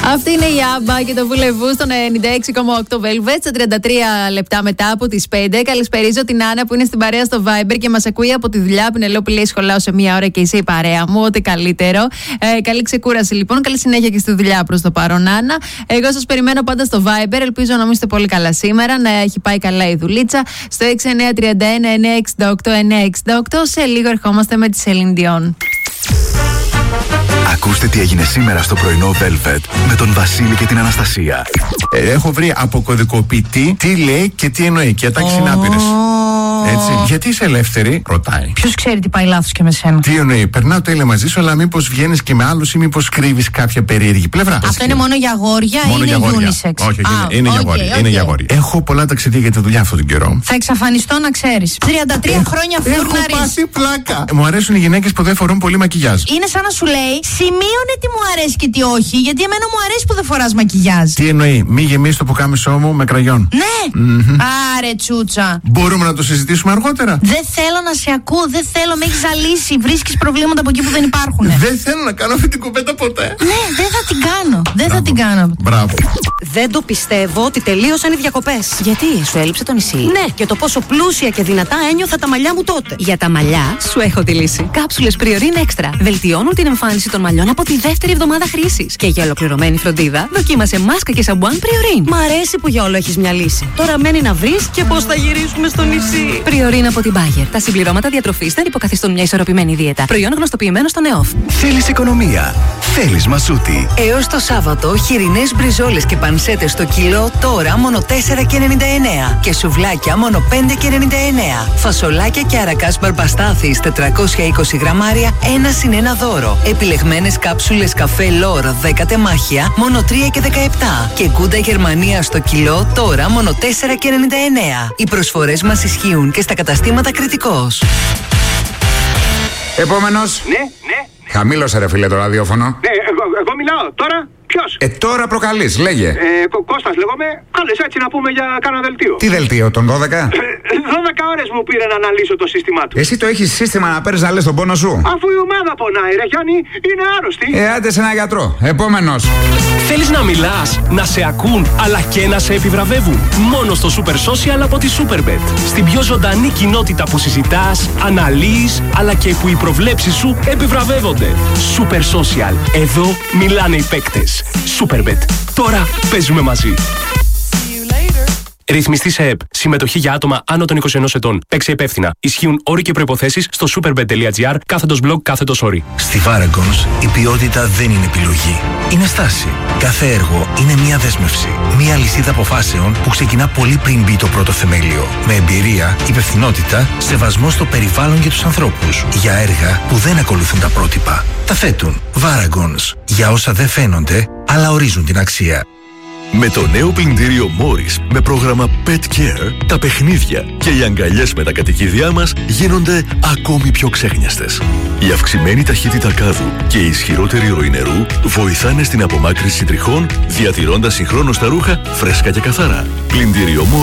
Αυτή είναι η Άμπα και το Βουλεβού στο 96,8 Velvet, στα 33 λεπτά μετά από τις 5. Καλησπερίζω την Άννα που είναι στην παρέα στο Viber και μας ακούει από τη δουλειά. Πινελόπη λέει: σχολάω σε μία ώρα και είσαι η παρέα μου. Ό,τι καλύτερο. Καλή ξεκούραση λοιπόν. Καλή συνέχεια και στη δουλειά προς το παρόν, Άννα. Εγώ σας περιμένω πάντα στο Viber. Ελπίζω να είστε πολύ καλά σήμερα, να έχει πάει καλά η δουλίτσα. Στο 6931 968 968. Σε λίγο ερχόμαστε με τη Celine Dion. Ακούστε τι έγινε σήμερα στο πρωινό Velvet με τον Βασίλη και την Αναστασία. Έχω βρει αποκωδικοποιητή τι λέει και τι εννοεί και ατάξει άπειρες. Έτσι. Γιατί είσαι ελεύθερη, ρωτάει. Ποιος ξέρει τι πάει λάθος και με σένα. Τι εννοεί, περνάω τέλεια μαζί σου, αλλά μήπως βγαίνεις και με άλλους ή μήπως κρύβεις κάποια περίεργη πλευρά. Αυτό είναι μόνο για αγόρια ή είναι unisex? Όχι, είναι για αγόρια. Είναι για αγόρια. Έχω πολλά ταξίδια για τη δουλειά αυτόν τον καιρό. Θα εξαφανιστώ να ξέρεις. 33 χρόνια φούρναρης. Έχω πάθει πλάκα. Μου αρέσουν οι γυναίκες που δεν φορούν πολύ μακιγιάζ. Είναι σαν να σου λέει, σημείωνε τι μου αρέσει και τι όχι, γιατί εμένα μου αρέσει που δεν φοράς μακιγιάζ. Τι εννοεί, μη γεμίσει το πουκάμισό μου με κραγιόν. Ναι. Άρε τσούτσα. Μπορούμε να το συζητήσουμε αργότερα. Δεν θέλω να σε ακούω, δεν θέλω, με έχεις ζαλίσει. Βρίσκεις προβλήματα από εκεί που δεν υπάρχουν. Δεν θέλω να κάνω αυτή την κουβέντα ποτέ. Ναι, δεν θα την κάνω. Δεν θα την κάνω. Μπράβο. Δεν το πιστεύω ότι τελείωσαν οι διακοπές. Γιατί, σου έλειψε το νησί? Ναι, και το πόσο πλούσια και δυνατά ένιωθα τα μαλλιά μου τότε. Για τα μαλλιά σου έχω τη λύση. Κάψουλες Priorin Extra βελτιώνουν την εμφάνιση των μαλλιών από τη δεύτερη εβδομάδα χρήσης. Και για ολοκληρωμένη φροντίδα, δοκίμασε μάσκα και σαμπουάν Priorin. Μ' αρέσει που για όλο έχεις μια λύση. Τώρα μένει να βρεις και πώς θα γυρίσουμε στο νησί. Priorin από την Bayer. Τα συμπληρώματα διατροφής δεν υποκαθιστούν μια ισορροπημένη δίαιτα. Προϊόν γνωστοποιημένο στο ΝΕΟΦ. Θέλεις οικονομία? Θέλεις Μασούτη? Έως το Σάββατο, χοιρινές μπριζόλες και πανσέτες στο κιλό τώρα μόνο 4,99. Και σουβλάκια μόνο 5,99. Φασολάκια και αρακάς μπαρμπαστάθης 420 γραμμάρια, 1 συν 1 δώρο. Επιλεγμένες κάψουλες καφέ Λόρ 10 τεμάχια μόνο 3,17. Και γκούντα Γερμανία στο κιλό τώρα μόνο 4,99. Οι προσφορές μας ισχύουν και στα καταστήματα Κρητικός. Επόμενος. Ναι. Χαμήλωσε ρε φίλε το ραδιόφωνο. Ναι, εγώ μιλάω τώρα. Ποιος? Τώρα προκαλείς, λέγε. Κώστας λέγομαι. Κάλεσε έτσι να πούμε για κάνα δελτίο. Τι δελτίο, τον 12? 12 ώρες μου πήρε να αναλύσω το σύστημά του. Εσύ το έχεις σύστημα να παίρνεις να λες τον πόνο σου? Αφού η ομάδα πονάει ρε Γιάννη, είναι άρρωστη. Άντε σε ένα γιατρό. Επόμενος. Θέλεις να μιλάς, να σε ακούν, αλλά και να σε επιβραβεύουν? Μόνο στο Super Social από τη Superbet. Στην πιο ζωντανή κοινότητα που συζητάς, αναλύεις, αλλά και που οι προβλέψεις σου επιβραβεύονται. Super Social. Εδώ μιλάνε οι παίκτες. Superbet. Τώρα παίζουμε μαζί. Ρυθμιστή σε ΕΠ. Συμμετοχή για άτομα άνω των 21 ετών. Παίξε υπεύθυνα. Ισχύουν όροι και προϋποθέσεις στο superbet.gr/blog/όροι. Στη Varagons η ποιότητα δεν είναι επιλογή. Είναι στάση. Κάθε έργο είναι μια δέσμευση. Μια λυσίδα αποφάσεων που ξεκινά πολύ πριν μπει το πρώτο θεμέλιο. Με εμπειρία, υπευθυνότητα, σεβασμό στο περιβάλλον και τους ανθρώπους. Για έργα που δεν ακολουθούν τα πρότυπα. Τα θέτουν. Varagons. Για όσα δεν φαίνονται, αλλά ορίζουν την αξία. Με το νέο πλυντήριο Morris με πρόγραμμα Pet Care, τα παιχνίδια και οι αγκαλιές με τα κατοικίδια μας γίνονται ακόμη πιο ξέχνιαστες. Η αυξημένη ταχύτητα κάδου και η ισχυρότερη ροή νερού βοηθάνε στην απομάκρυνση τριχών, διατηρώντας συγχρόνως τα ρούχα φρέσκα και καθαρά. Πλυντήριο Morris